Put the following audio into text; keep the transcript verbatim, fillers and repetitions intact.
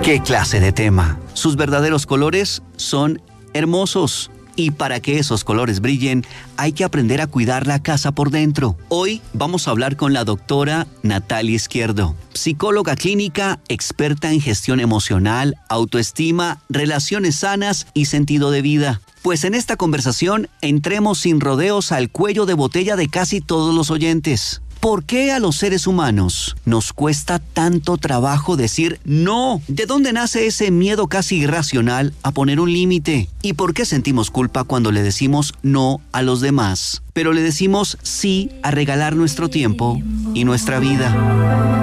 ¿Qué clase de tema? Sus verdaderos colores son hermosos. Y para que esos colores brillen, hay que aprender a cuidar la casa por dentro. Hoy vamos a hablar con la doctora Natalia Izquierdo, psicóloga clínica, experta en gestión emocional, autoestima, relaciones sanas y sentido de vida. Pues en esta conversación entremos sin rodeos al cuello de botella de casi todos los oyentes. ¿Por qué a los seres humanos nos cuesta tanto trabajo decir no? ¿De dónde nace ese miedo casi irracional a poner un límite? ¿Y por qué sentimos culpa cuando le decimos no a los demás, pero le decimos sí a regalar nuestro tiempo y nuestra vida?